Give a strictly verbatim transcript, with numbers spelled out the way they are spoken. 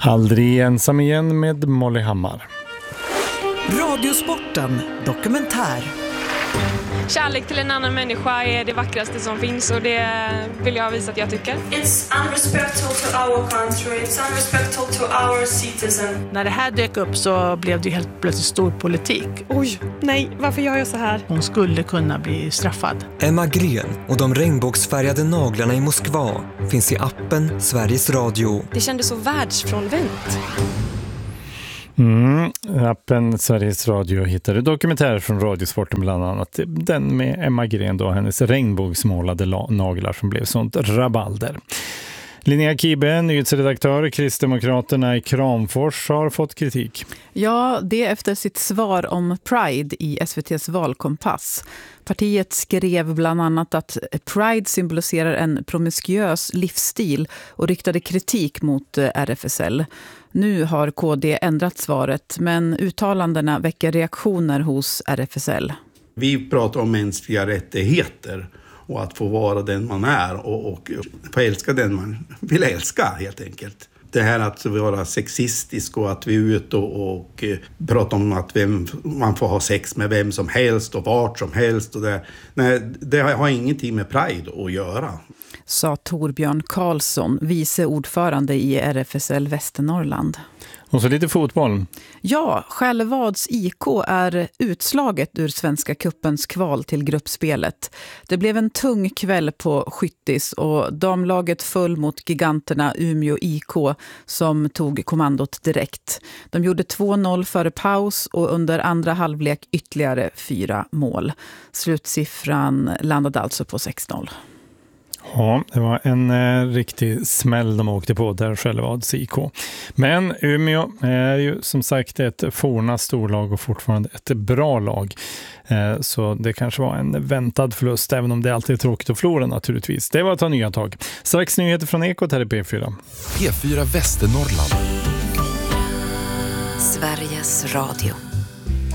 Aldrig ensam igen med Molly Hammar. Radiosporten dokumentär. Kärlek till en annan människa är det vackraste som finns, och det vill jag visa att jag tycker. It's unrespectful to our country, it's unrespectful to our citizen. När det här dök upp så blev det helt plötsligt stor politik. Oj, nej, varför gör jag så här? Hon skulle kunna bli straffad. Emma Gren och de regnbågsfärgade naglarna i Moskva finns i appen Sveriges Radio. Det kändes så världsfrånvänt. Mm, appen Sveriges Radio hittade dokumentärer från Radiosporten, bland annat den med Emma Gren då, hennes regnbågsmålade la- naglar som blev sånt rabalder. Linnea Kibe, nyhetsredaktör, Kristdemokraterna i Kramfors, har fått kritik. Ja, det efter sitt svar om Pride i S V T:s valkompass. Partiet skrev bland annat att Pride symboliserar en promiskuös livsstil och riktade kritik mot R F S L. Nu har K D ändrat svaret, men uttalandena väcker reaktioner hos R F S L. Vi pratar om mänskliga rättigheter och att få vara den man är och, och få älska den man vill älska, helt enkelt. Det här att vara sexistisk och att vi är ute och, och pratar om att vem, man får ha sex med vem som helst och vart som helst. Och det, nej, det har ingenting med Pride att göra. Sa Torbjörn Karlsson, vice ordförande i R F S L Västernorrland. Och så lite fotboll. Ja, Skällevads I K är utslaget ur Svenska cupens kval till gruppspelet. Det blev en tung kväll på Skyttis och damlaget föll mot giganterna Umeå I K som tog kommandot direkt. De gjorde två noll före paus och under andra halvlek ytterligare fyra mål. Slutsiffran landade alltså på sex noll. Ja, det var en eh, riktig smäll de åkte på där, Skällevads I K. Men Umeå är ju som sagt ett forna storlag och fortfarande ett bra lag. Eh, så det kanske var en väntad förlust, även om det alltid är tråkigt att förlora naturligtvis. Det var att ta nya tag. Strax nyheter från Ekot här i P fyra. P fyra Västernorrland. Sveriges Radio.